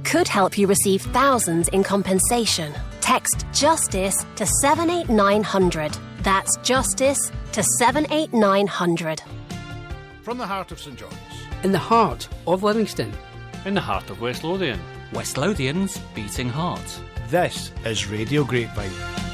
could help you receive thousands in compensation. Text JUSTICE to 78900. That's JUSTICE to 78900. From the heart of St John's. In the heart of Livingston. In the heart of West Lothian. West Lothian's beating heart. This is Radio Grapevine.